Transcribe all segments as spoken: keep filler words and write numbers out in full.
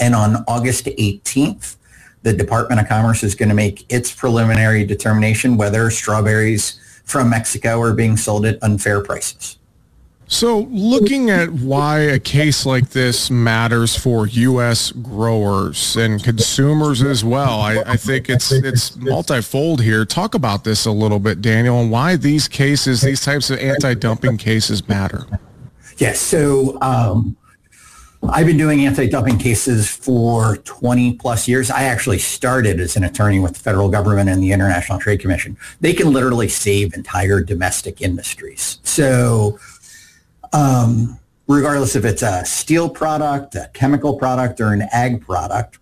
And on August eighteenth, the Department of Commerce is going to make its preliminary determination whether strawberries from Mexico are being sold at unfair prices. So looking at why a case like this matters for U S growers and consumers as well, I, I think it's it's multifold here. Talk about this a little bit, Daniel, and why these cases, these types of anti-dumping cases matter. Yes, so um, I've been doing anti-dumping cases for twenty plus years. I actually started as an attorney with the federal government and the International Trade Commission. They can literally save entire domestic industries. So Um, regardless if it's a steel product, a chemical product, or an ag product,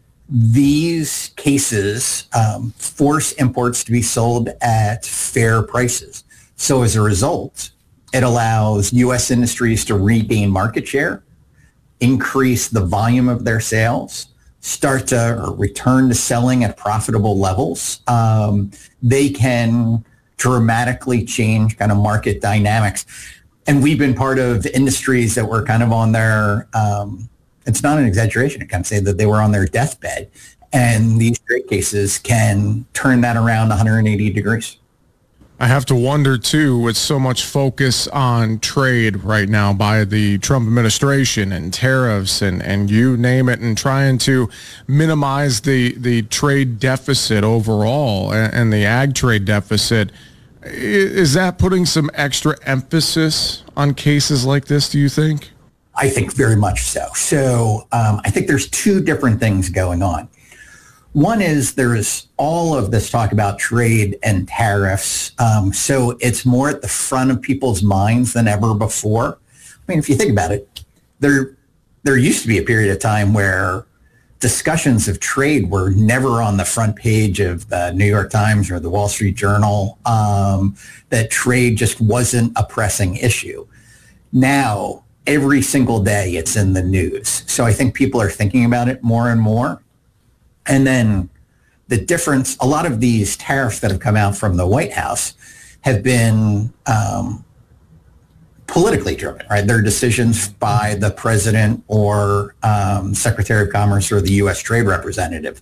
these cases um, force imports to be sold at fair prices. So as a result, it allows U S industries to regain market share, increase the volume of their sales, start to or return to selling at profitable levels. Um, they can dramatically change kind of market dynamics. And we've been part of industries that were kind of on their, um, it's not an exaggeration to kind of say that they were on their deathbed. And these trade cases can turn that around one hundred eighty degrees. I have to wonder, too, with so much focus on trade right now by the Trump administration and tariffs and, and you name it, and trying to minimize the, the trade deficit overall and, and the ag trade deficit. Is that putting some extra emphasis on cases like this, do you think? I think very much so. So um, I think there's two different things going on. One is there's all of this talk about trade and tariffs. Um, so it's more at the front of people's minds than ever before. I mean, if you think about it, there, there used to be a period of time where discussions of trade were never on the front page of the New York Times or the Wall Street Journal, um, that trade just wasn't a pressing issue. Now, every single day it's in the news. So I think people are thinking about it more and more. And then the difference, a lot of these tariffs that have come out from the White House have been um, politically driven, right? They're decisions by the president or um, Secretary of Commerce or the U S Trade Representative.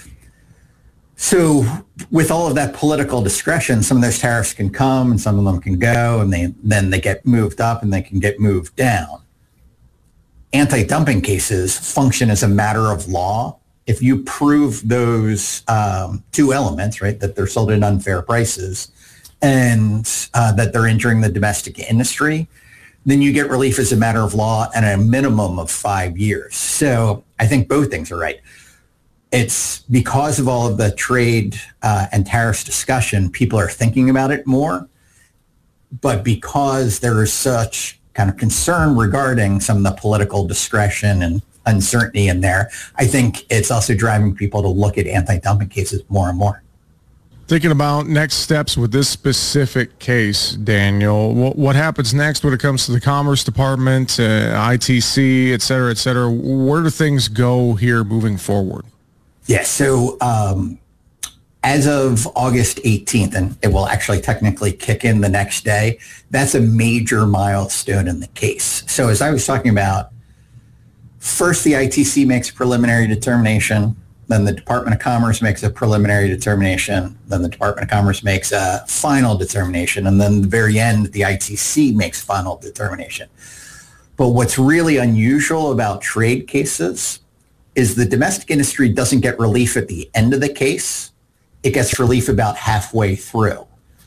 So with all of that political discretion, some of those tariffs can come and some of them can go, and they then they get moved up and they can get moved down. Anti-dumping cases function as a matter of law. If you prove those um, two elements, right, that they're sold at unfair prices and uh, that they're injuring the domestic industry, then you get relief as a matter of law and a minimum of five years. So I think both things are right. It's because of all of the trade uh, and tariffs discussion, people are thinking about it more. But because there is such kind of concern regarding some of the political discretion and uncertainty in there, I think it's also driving people to look at anti-dumping cases more and more. Thinking about next steps with this specific case, Daniel, what, what happens next when it comes to the Commerce Department, uh, I T C, et cetera, et cetera? Where do things go here moving forward? Yes, so um, as of August eighteenth, and it will actually technically kick in the next day, that's a major milestone in the case. So as I was talking about, first the I T C makes a preliminary determination. Then the Department of Commerce makes a preliminary determination. Then the Department of Commerce makes a final determination. And then at the very end, the I T C makes final determination. But what's really unusual about trade cases is the domestic industry doesn't get relief at the end of the case. It gets relief about halfway through.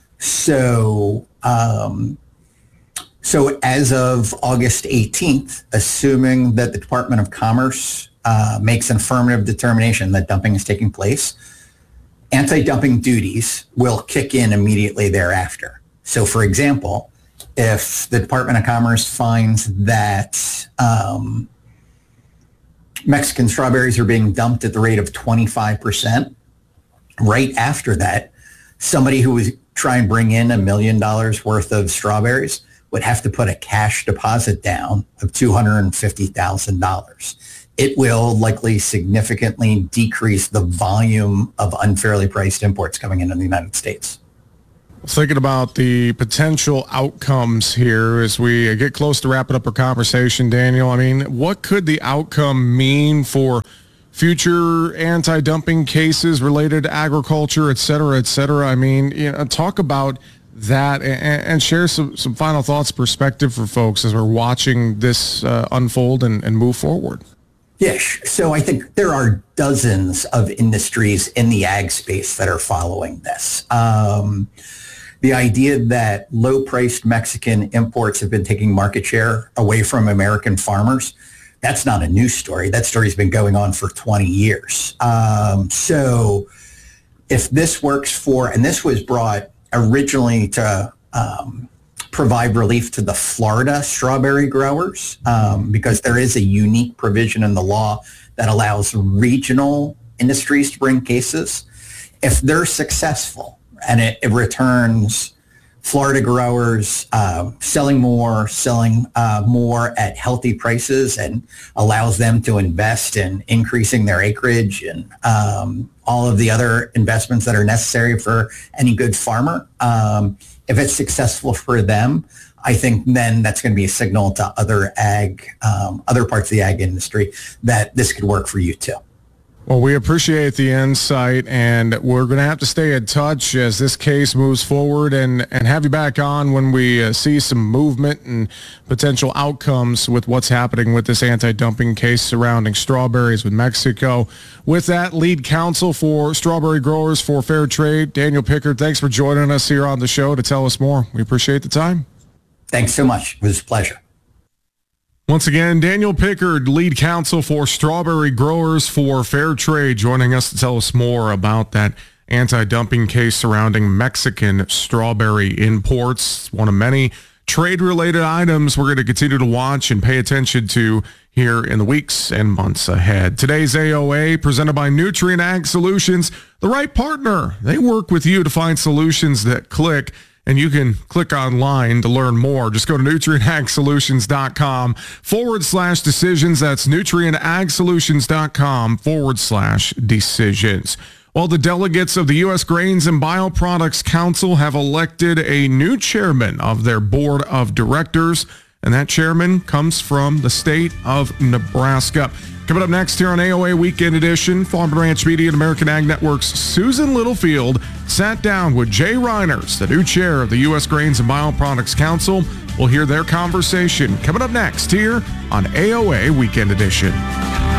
So, um, so as of August eighteenth, assuming that the Department of Commerce Uh, makes an affirmative determination that dumping is taking place, anti-dumping duties will kick in immediately thereafter. So, for example, if the Department of Commerce finds that um, Mexican strawberries are being dumped at the rate of twenty-five percent, right after that, somebody who was trying to bring in a million dollars worth of strawberries would have to put a cash deposit down of two hundred fifty thousand dollars. It will likely significantly decrease the volume of unfairly priced imports coming into the United States. Thinking about the potential outcomes here as we get close to wrapping up our conversation, Daniel. I mean, what could the outcome mean for future anti-dumping cases related to agriculture, et cetera, et cetera? I mean, you know, talk about that and, and share some, some final thoughts, perspective for folks as we're watching this uh, unfold and, and move forward. Yes. So I think there are dozens of industries in the ag space that are following this. Um, The idea that low-priced Mexican imports have been taking market share away from American farmers, that's not a new story. That story's been going on for twenty years. Um, so if this works for, and this was brought originally to um, provide relief to the Florida strawberry growers, um, because there is a unique provision in the law that allows regional industries to bring cases. If they're successful, and it, it returns Florida growers uh, selling more, selling uh, more at healthy prices, and allows them to invest in increasing their acreage and um, all of the other investments that are necessary for any good farmer. Um, if it's successful for them, I think then that's going to be a signal to other ag, um, other parts of the ag industry that this could work for you too. Well, we appreciate the insight, and we're going to have to stay in touch as this case moves forward and, and have you back on when we uh, see some movement and potential outcomes with what's happening with this anti-dumping case surrounding strawberries with Mexico. With that, lead counsel for strawberry growers for Fair Trade, Daniel Pickard, thanks for joining us here on the show to tell us more. We appreciate the time. Thanks so much. It was a pleasure. Once again, Daniel Pickard, lead counsel for strawberry growers for Fair Trade, joining us to tell us more about that anti-dumping case surrounding Mexican strawberry imports. One of many trade-related items we're going to continue to watch and pay attention to here in the weeks and months ahead. Today's A O A presented by Nutrien Ag Solutions, the right partner. They work with you to find solutions that click. And you can click online to learn more. Just go to nutrienagsolutions.com forward slash decisions. That's nutrienagsolutions.com forward slash decisions. Well, the delegates of the U S Grains and Bioproducts Council have elected a new chairman of their board of directors. And that chairman comes from the state of Nebraska. Coming up next here on A O A Weekend Edition, Farm and Ranch Media and American Ag Network's Susan Littlefield sat down with Jay Reiners, the new chair of the U S Grains and Bioproducts Council. We'll hear their conversation coming up next here on A O A Weekend Edition.